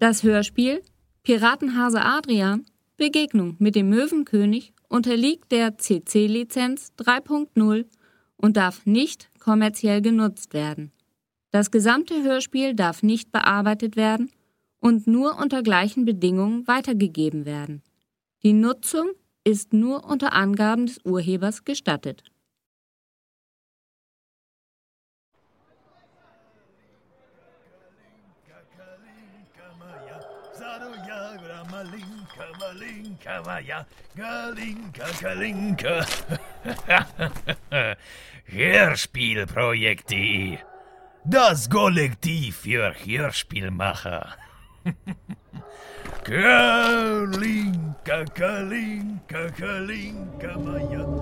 Das Hörspiel Piratenhase Adrian – Begegnung mit dem Möwenkönig unterliegt der CC-Lizenz 3.0 und darf nicht kommerziell genutzt werden. Das gesamte Hörspiel darf nicht bearbeitet werden und nur unter gleichen Bedingungen weitergegeben werden. Die Nutzung ist nur unter Angaben des Urhebers gestattet. Hörspielprojekt.de, das Kollektiv für Hörspielmacher. Kalinka, Kalinka, Kalinka, Maja.